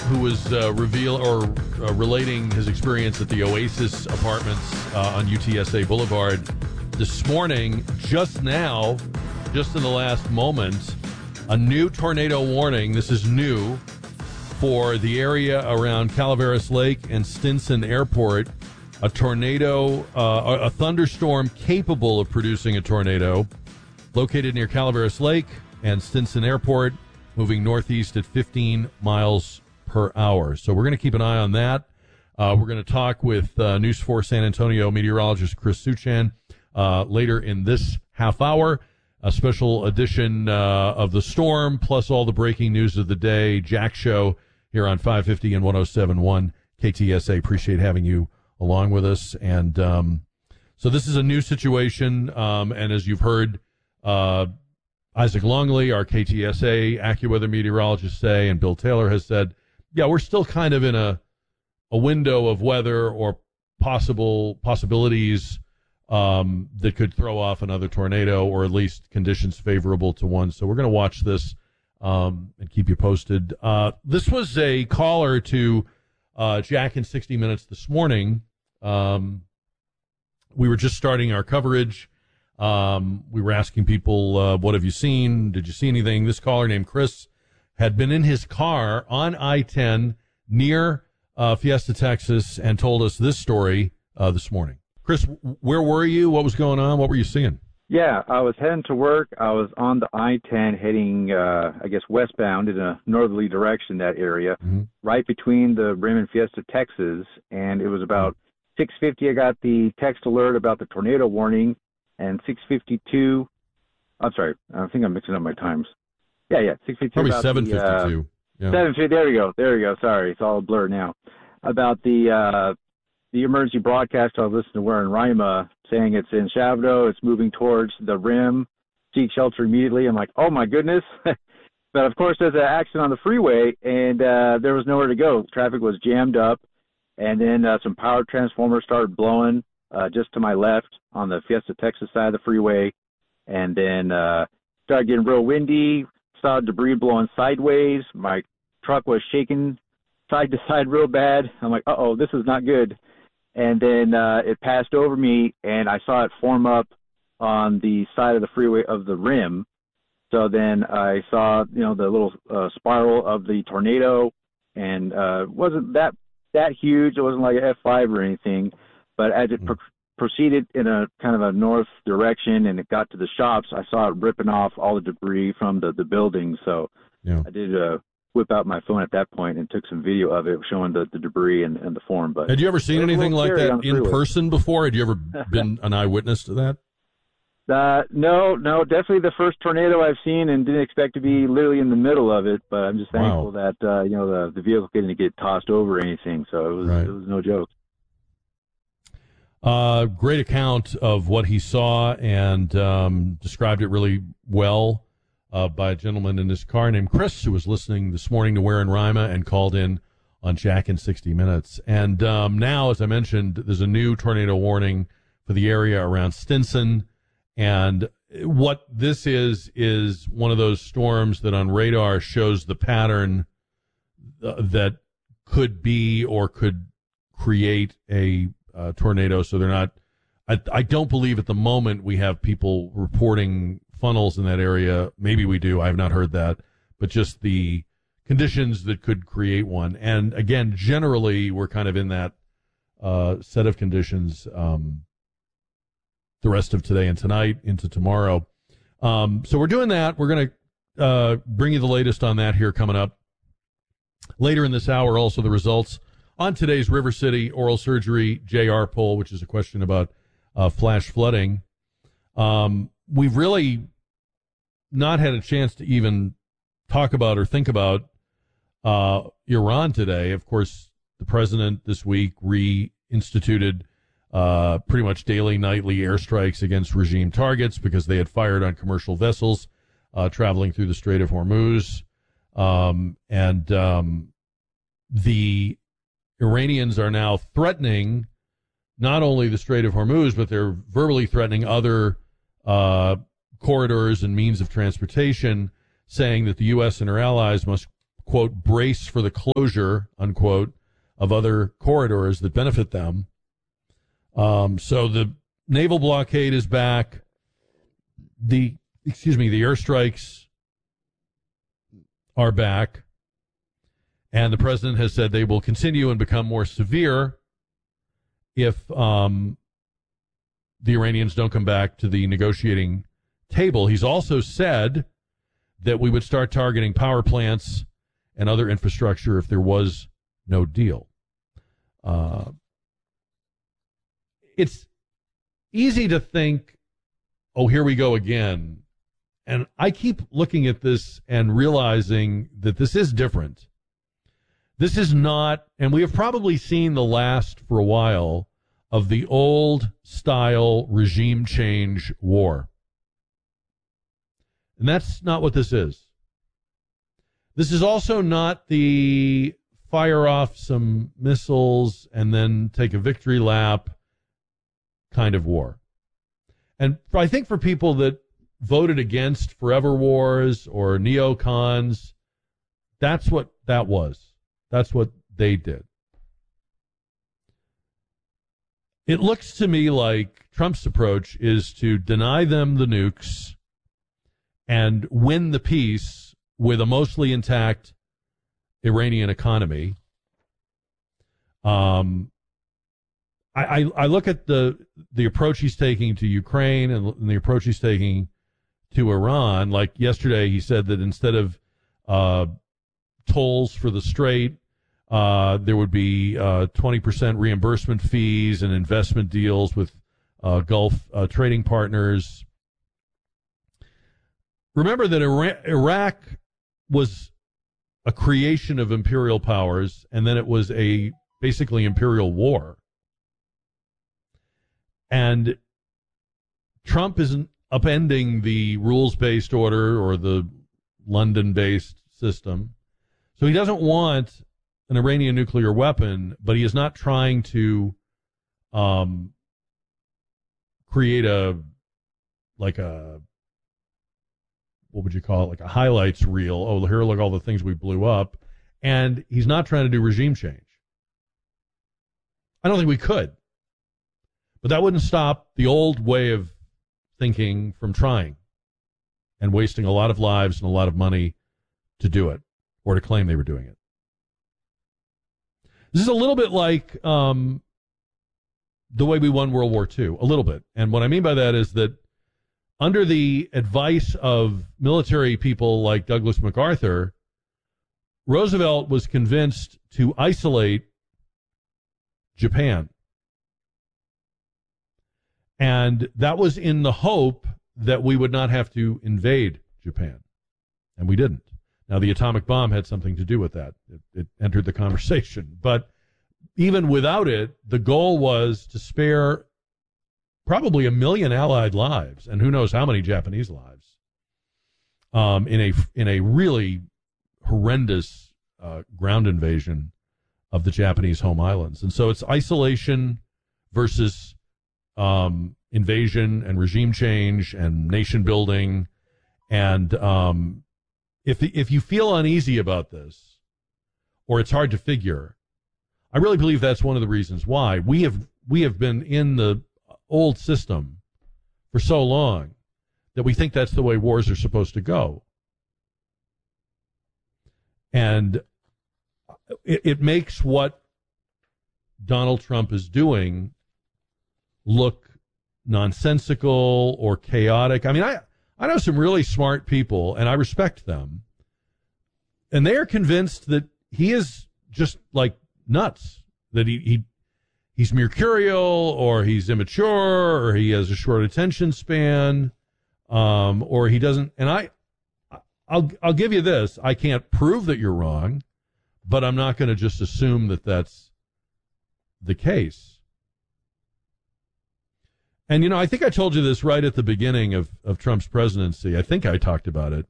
who was relating his experience at the Oasis Apartments on UTSA Boulevard this morning. Just now, just in the last moment, a new tornado warning. This is new for the area around Calaveras Lake and Stinson Airport. A tornado, a thunderstorm capable of producing a tornado, located near Calaveras Lake and Stinson Airport, moving northeast at 15 miles per hour. So we're going to keep an eye on that. We're going to talk with News 4 San Antonio meteorologist Chris Suchan later in this half hour. A special edition of the storm, plus all the breaking news of the day. Jack Show here on 550 and 107.1 KTSA. Appreciate having you along with us. And so this is a new situation. And as you've heard, Isaac Longley, our KTSA AccuWeather meteorologist, say, and Bill Taylor has said, yeah, we're still kind of in a window of weather or possibilities that could throw off another tornado, or at least conditions favorable to one. So we're going to watch this and keep you posted. This was a caller to Jack in 60 Minutes this morning. We were just starting our coverage. We were asking people, what have you seen? Did you see anything? This caller named Chris had been in his car on I-10 near Fiesta, Texas, and told us this story this morning. Chris, where were you? What was going on? What were you seeing? Yeah, I was heading to work. I was on the I-10 heading, westbound in a northerly direction, that area, right between the Rim and Fiesta, Texas. And it was about 6:50. I got the text alert about the tornado warning. And 6:52, I'm sorry, I think I'm mixing up my times. Yeah, 6:52. Probably 7:52. 7:50, there we go. Sorry, it's all a blur now. About the emergency broadcast I was listening to Warren Rima saying it's in Shavdo, it's moving towards the Rim, seek shelter immediately. I'm like, oh my goodness. But of course there's an accident on the freeway, and there was nowhere to go. Traffic was jammed up, and then some power transformers started blowing just to my left on the Fiesta, Texas side of the freeway, and then started getting real windy, saw debris blowing sideways. My truck was shaking side to side real bad. I'm like, uh-oh, this is not good. And then it passed over me, and I saw it form up on the side of the freeway of the Rim. So then I saw, the little spiral of the tornado, and it wasn't that huge. It wasn't like an F5 or anything. But as it proceeded in a kind of a north direction and it got to the shops, I saw it ripping off all the debris from the building. So I did whip out my phone at that point and took some video of it showing the debris and the form. But had you ever seen anything like that in person before? Had you ever been an eyewitness to that? No, definitely the first tornado I've seen, and didn't expect to be literally in the middle of it. But I'm just thankful that the vehicle didn't get tossed over or anything. So it was no joke. Great account of what he saw, and described it really well by a gentleman in his car named Chris, who was listening this morning to Warren Rima and called in on Jack in 60 Minutes. And now, as I mentioned, there's a new tornado warning for the area around Stinson. And what this is one of those storms that on radar shows the pattern that could be or could create a tornado. So they're not, I don't believe at the moment we have people reporting funnels in that area. Maybe we do. I have not heard that, but just the conditions that could create one. And again, generally we're kind of in that set of conditions the rest of today and tonight into tomorrow. So we're doing that. We're going to bring you the latest on that here coming up later in this hour. Also the results on today's River City oral surgery JR poll, which is a question about flash flooding. We've really not had a chance to even talk about or think about Iran today. Of course, the president this week reinstituted pretty much daily, nightly airstrikes against regime targets because they had fired on commercial vessels traveling through the Strait of Hormuz. The Iranians are now threatening not only the Strait of Hormuz, but they're verbally threatening other corridors and means of transportation, saying that the U.S. and her allies must, quote, brace for the closure, unquote, of other corridors that benefit them. So the naval blockade is back. The airstrikes are back. And the president has said they will continue and become more severe if the Iranians don't come back to the negotiating table. He's also said that we would start targeting power plants and other infrastructure if there was no deal. It's easy to think, oh, here we go again. And I keep looking at this and realizing that this is different. This is not, and we have probably seen the last for a while of the old style regime change war. And that's not what this is. This is also not the fire off some missiles and then take a victory lap kind of war. And I think for people that voted against forever wars or neocons, that's what that was. That's what they did. It looks to me like Trump's approach is to deny them the nukes and win the peace with a mostly intact Iranian economy. I look at the approach he's taking to Ukraine and the approach he's taking to Iran. Like yesterday, he said that instead of tolls for the Strait, there would be 20% reimbursement fees and investment deals with Gulf trading partners. Remember that Iraq was a creation of imperial powers, and then it was a basically imperial war. And Trump isn't upending the rules-based order or the London-based system. So he doesn't want an Iranian nuclear weapon, but he is not trying to create what would you call it, like a highlights reel. Oh, here, look all the things we blew up. And he's not trying to do regime change. I don't think we could. But that wouldn't stop the old way of thinking from trying and wasting a lot of lives and a lot of money to do it or to claim they were doing it. This is a little bit like the way we won World War II, a little bit. And what I mean by that is that under the advice of military people like Douglas MacArthur, Roosevelt was convinced to isolate Japan. And that was in the hope that we would not have to invade Japan. And we didn't. Now, the atomic bomb had something to do with that. It entered the conversation. But even without it, the goal was to spare probably 1 million Allied lives, and who knows how many Japanese lives, in a really horrendous ground invasion of the Japanese home islands. And so it's isolation versus invasion and regime change and nation building. And if you feel uneasy about this, or it's hard to figure, I really believe that's one of the reasons why we have been in the old system for so long that we think that's the way wars are supposed to go. And it makes what Donald Trump is doing look nonsensical or chaotic. I mean, I know some really smart people, and I respect them, and they are convinced that he is just like nuts, that he's mercurial, or he's immature, or he has a short attention span, or he doesn't. And I'll give you this: I can't prove that you're wrong, but I'm not going to just assume that that's the case. And, I think I told you this right at the beginning of Trump's presidency. I think I talked about it.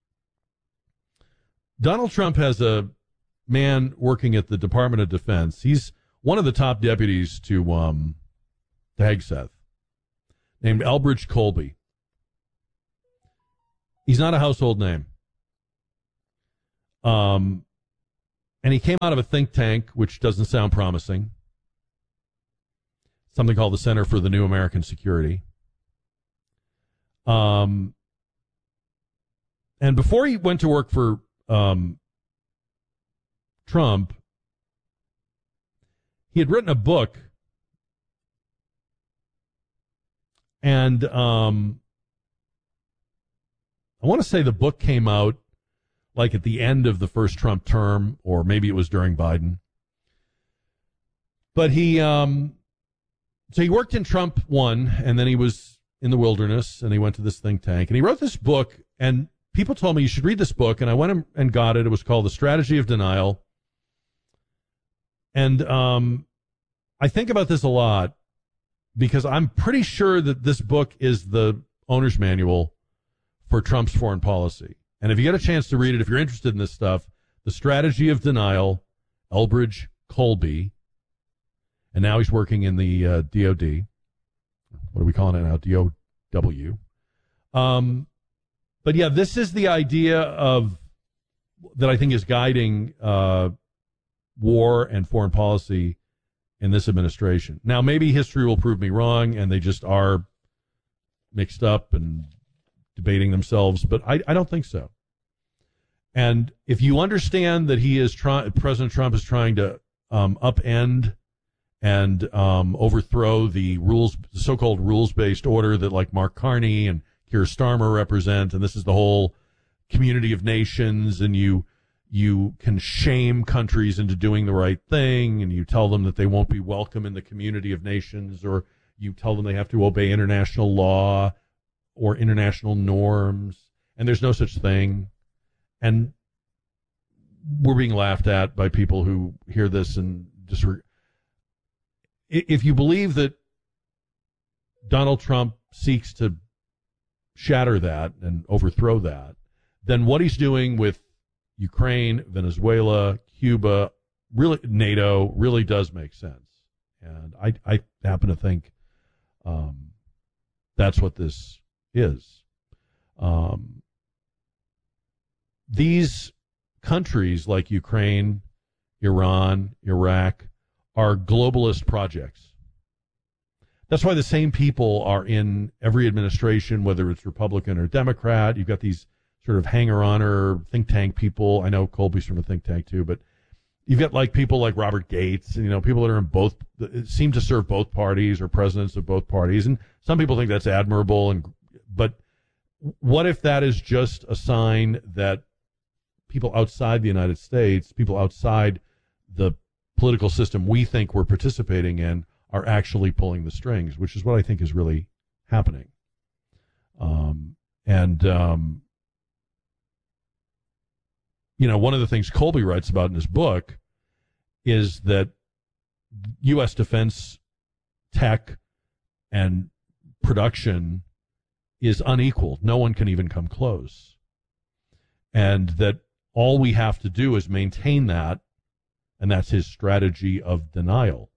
Donald Trump has a man working at the Department of Defense. He's one of the top deputies to Hegseth, named Elbridge Colby. He's not a household name. And he came out of a think tank, which doesn't sound promising, something called the Center for the New American Security. And before he went to work for Trump, he had written a book, and I want to say the book came out like at the end of the first Trump term, or maybe it was during Biden. But so he worked in Trump 1, and then he was in the wilderness, and he went to this think tank, and he wrote this book, and people told me you should read this book, and I went and got it. It was called The Strategy of Denial. And I think about this a lot because I'm pretty sure that this book is the owner's manual for Trump's foreign policy. And if you get a chance to read it, if you're interested in this stuff, The Strategy of Denial, Elbridge Colby, and now he's working in the DOD. What are we calling it now? DOW. But yeah, this is the idea of that I think is guiding war and foreign policy in this administration. Now, maybe history will prove me wrong, and they just are mixed up and debating themselves, but I don't think so. And if you understand that President Trump is trying to upend and overthrow the so-called rules-based order that like Mark Carney and Keir Starmer represent, and this is the whole community of nations, and you can shame countries into doing the right thing, and you tell them that they won't be welcome in the community of nations, or you tell them they have to obey international law or international norms, and there's no such thing. And we're being laughed at by people who hear this and just if you believe that Donald Trump seeks to shatter that and overthrow that, then what he's doing with Ukraine, Venezuela, Cuba, really NATO, really does make sense. And I happen to think that's what this is. These countries like Ukraine, Iran, Iraq are globalist projects. That's why the same people are in every administration, whether it's Republican or Democrat. You've got these sort of hanger-oner think tank people. I know Colby's from a think tank too, but you've got like people like Robert Gates, and people that are in both, seem to serve both parties or presidents of both parties. And some people think that's admirable. But what if that is just a sign that people outside the United States, people outside the political system we think we're participating in, are actually pulling the strings, which is what I think is really happening. One of the things Colby writes about in his book is that U.S. defense tech and production is unequal. No one can even come close. And that all we have to do is maintain that, and that's his strategy of denial.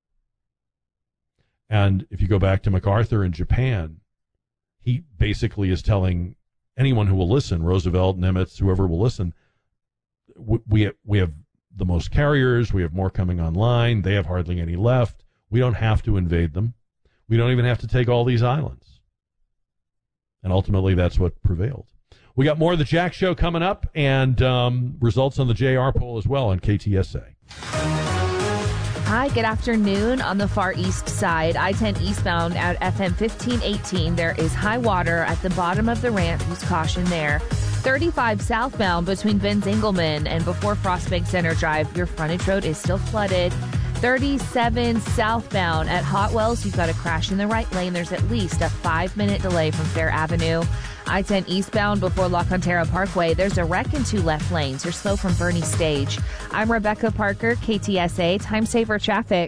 And if you go back to MacArthur in Japan, he basically is telling anyone who will listen, Roosevelt, Nimitz, whoever will listen, we have the most carriers, we have more coming online, they have hardly any left. We don't have to invade them. We don't even have to take all these islands. And ultimately, that's what prevailed. We got more of the Jack Show coming up, and results on the JR poll as well on KTSA. Hi, good afternoon. On the far east side, I-10 eastbound at FM 1518, there is high water at the bottom of the ramp. Use caution there. 35 southbound between Ben's Engelman and before Frostbank Center Drive, your frontage road is still flooded. 37 southbound at Hot Wells, you've got a crash in the right lane. There's at least a 5-minute delay from Fair Avenue. I-10 eastbound before La Cantera Parkway, there's a wreck in 2 left lanes. You're slow from Bernie Stage. I'm Rebecca Parker, KTSA, Time Saver Traffic.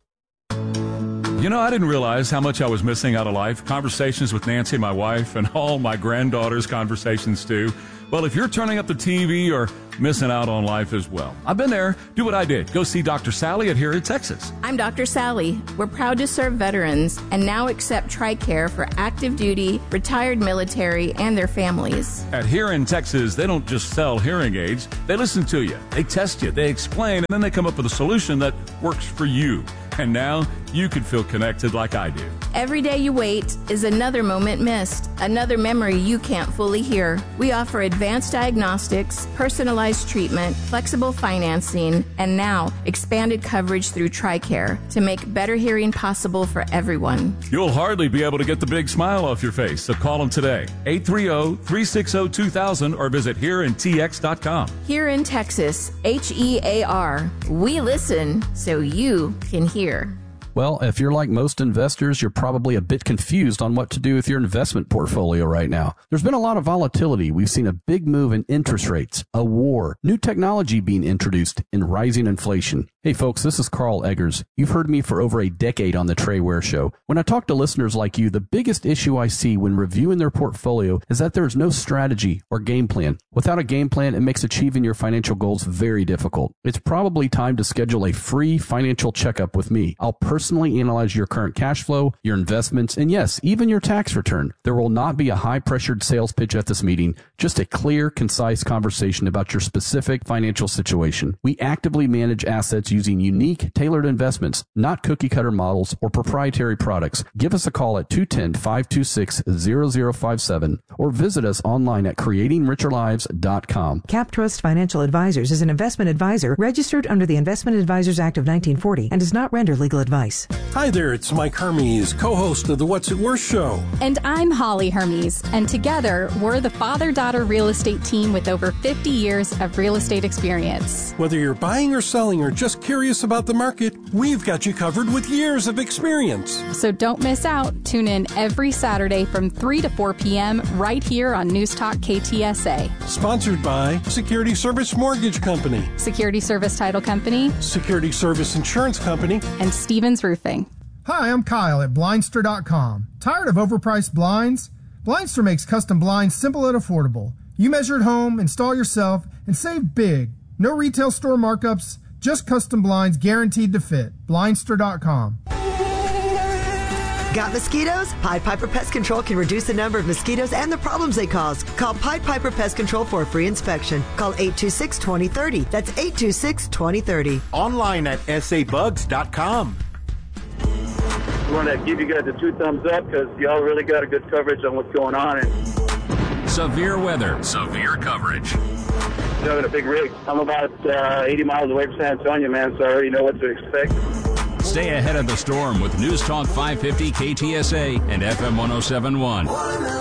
I didn't realize how much I was missing out of life. Conversations with Nancy, my wife, and all my granddaughter's conversations too. Well, if you're turning up the TV or missing out on life as well, I've been there. Do what I did. Go see Dr. Sally at Here in Texas. I'm Dr. Sally. We're proud to serve veterans and now accept TRICARE for active duty, retired military, and their families. At Here in Texas, they don't just sell hearing aids. They listen to you. They test you. They explain, and then they come up with a solution that works for you. And now you can feel connected like I do. Every day you wait is another moment missed, another memory you can't fully hear. We offer advanced diagnostics, personalized treatment, flexible financing, and now expanded coverage through TRICARE to make better hearing possible for everyone. You'll hardly be able to get the big smile off your face, so call them today. 830-360-2000 or visit HereInTX.com. Here in Texas, HEAR. We listen so you can hear. Well, if you're like most investors, you're probably a bit confused on what to do with your investment portfolio right now. There's been a lot of volatility. We've seen a big move in interest rates, a war, new technology being introduced, and rising inflation. Hey folks, this is Carl Eggers. You've heard me for over a decade on the Trey Ware Show. When I talk to listeners like you, the biggest issue I see when reviewing their portfolio is that there is no strategy or game plan. Without a game plan, it makes achieving your financial goals very difficult. It's probably time to schedule a free financial checkup with me. I'll personally analyze your current cash flow, your investments, and yes, even your tax return. There will not be a high-pressured sales pitch at this meeting, just a clear, concise conversation about your specific financial situation. We actively manage assets using unique, tailored investments, not cookie-cutter models or proprietary products. Give us a call at 210-526-0057 or visit us online at creatingricherlives.com. CapTrust Financial Advisors is an investment advisor registered under the Investment Advisors Act of 1940 and does not render legal advice. Hi there, it's Mike Hermes, co-host of the What's It Worth show. And I'm Holly Hermes, and together we're the father-daughter real estate team with over 50 years of real estate experience. Whether you're buying or selling or just curious about the market, we've got you covered with years of experience. So don't miss out. Tune in every Saturday from 3 to 4 p.m. right here on News Talk KTSA. Sponsored by Security Service Mortgage Company, Security Service Title Company, Security Service Insurance Company, and Stevens Roofing. Hi, I'm Kyle at Blindster.com. Tired of overpriced blinds? Blindster makes custom blinds simple and affordable. You measure at home, install yourself, and save big. No retail store markups, just custom blinds guaranteed to fit. Blindster.com. Got mosquitoes? Pied Piper Pest Control can reduce the number of mosquitoes and the problems they cause. Call Pied Piper Pest Control for a free inspection. Call 826-2030. That's 826-2030. Online at sabugs.com. I want to give you guys a 2 thumbs up because y'all really got a good coverage on what's going on. Severe weather, severe coverage. Having a big rig. I'm about 80 miles away from San Antonio, man, so I already know what to expect. Stay ahead of the storm with News Talk 550 KTSA and FM 1071.